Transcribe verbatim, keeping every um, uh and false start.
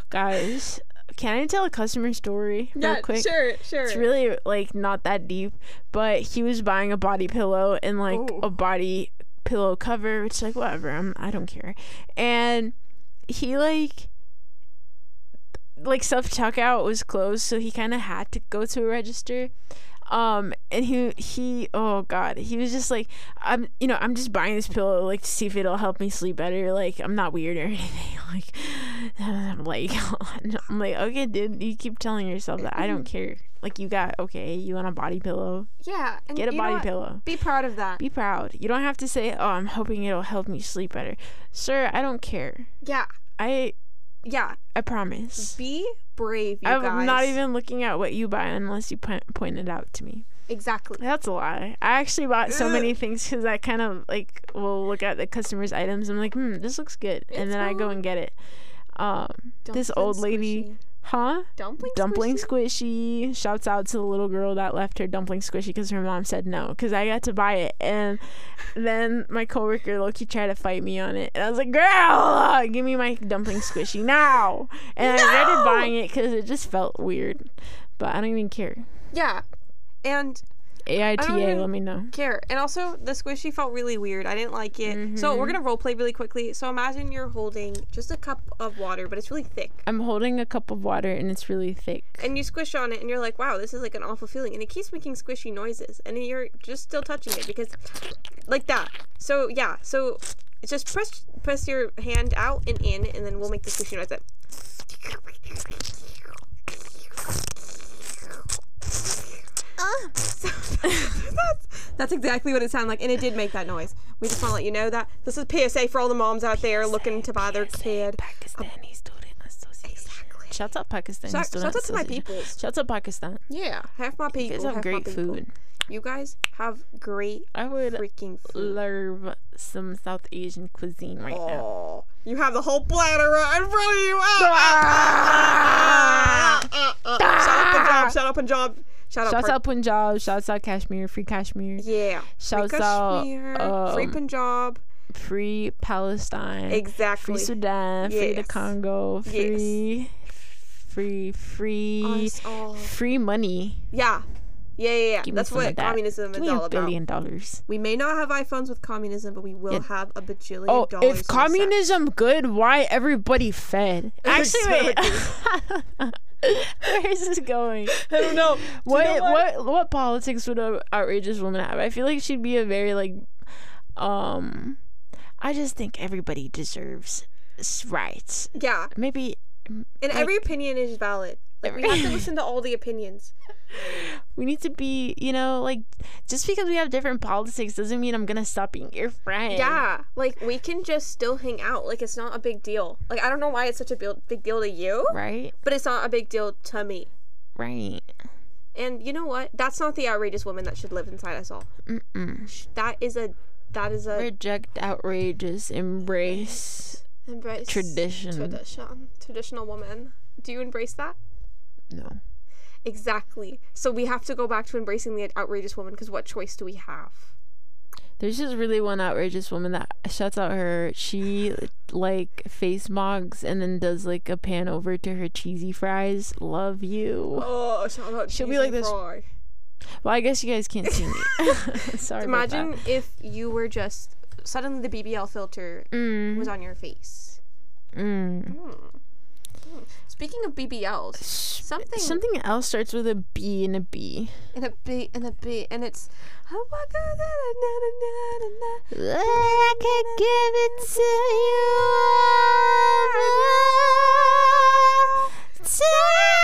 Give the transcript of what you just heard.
Guys, can I tell a customer story real Yeah, quick? sure, sure. It's really like not that deep, but he was buying a body pillow and like Ooh. a body pillow cover, which like whatever, I'm I don't care. And he like like self checkout was closed, so he kind of had to go to a register. Um, and he he oh god, he was just like, I'm you know I'm just buying this pillow like to see if it'll help me sleep better. Like I'm not weird or anything. Like I'm like I'm like okay, dude, you keep telling yourself that. I don't care. Like you got okay, you want a body pillow? Yeah, and Get a you body know what? pillow. Be proud of that. Be proud. You don't have to say, oh, I'm hoping it'll help me sleep better, sir. I don't care. Yeah, I yeah. I promise. Be brave, you I'm guys. not even looking at what you buy unless you point, point it out to me. Exactly. That's a lie. I actually bought so Ugh. many things because I kind of like will look at the customer's items. I'm like, hmm, this looks good, and It's then I go fine. and get it. Um, this Dumpling old lady, squishy. huh? Dumpling Dumpling squishy? squishy. Shouts out to the little girl that left her dumpling squishy because her mom said no. Because I got to buy it, and then my coworker Loki tried to fight me on it, and I was like, "Girl, give me my dumpling squishy now!" And No! I regretted buying it because it just felt weird. But I don't even care. Yeah, and A I T I don't A, even let me know. care. And also, the squishy felt really weird. I didn't like it. Mm-hmm. So we're gonna role play really quickly. So imagine you're holding just a cup of water, but it's really thick. I'm holding a cup of water and it's really thick. And you squish on it, and you're like, "Wow, this is like an awful feeling." And it keeps making squishy noises, and you're just still touching it because, like that. So yeah. So just press press your hand out and in, and then we'll make the squishy noise. Then. Ah. So that's, that's exactly what it sounded like, and it did make that noise. We just want to let you know that this is P S A for all the moms out there looking to buy their kid. Pakistani Student Association. Exactly. Shouts out Pakistani Shout, Student shout out to my Association. peoples. Shouts out Pakistan. Yeah, half my people. You guys have half my great people. food. You guys have great I would freaking food. love some South Asian cuisine right now. Oh, you have the whole platter right in front of you. Ah, ah, ah, ah, ah. Shout out Punjab. Shout out Punjab. Shout out. Shouts Par- out Punjab. Shouts out Kashmir. Free Kashmir. Yeah. Shouts free out Kashmir, um, free Punjab. Free Palestine. Exactly. Free Sudan. Free the Yes. Congo. Free. Free. Free. Us all. Free money. Yeah. Yeah, yeah, yeah. Give me That's some what of that. communism Give is me all a about. billion dollars. We may not have iPhones with communism, but we will Yeah. have a bajillion Oh, dollars. in if the communism good, why everybody fed? Actually, wait. Exactly. Where is this going? I don't know. What, you know what what politics would a outrageous woman have? I feel like she'd be a very like, um, I just think everybody deserves s- rights. Yeah. Maybe. And like, every opinion is valid. Like, we have to listen to all the opinions. we need to be, you know, like just because we have different politics doesn't mean I'm gonna stop being your friend. Yeah. Like, we can just still hang out. Like, it's not a big deal. Like, I don't know why it's such a bil- big deal to you, Right. but it's not a big deal to me. Right. And you know what? That's not the outrageous woman that should live inside us all. Mm-mm. Sh- That is a, that is a Reject outrageous. Embrace embrace tradition. tradition, traditional woman. Do you embrace that? No. Exactly. So we have to go back to embracing the outrageous woman, because what choice do we have? There's just really one outrageous woman that shouts out her. She like face mogs and then does like a pan over to her cheesy fries. Love you. Oh, shout out She'll be like this. Fry. Well, I guess you guys can't see me. Sorry. Imagine about if you were just suddenly the B B L filter that. Mm. was on your face. Mm. Hmm. Hmm. Speaking of B B Ls, something Something else starts with a B and a B. and a B and a B, and it's. I could give it to you.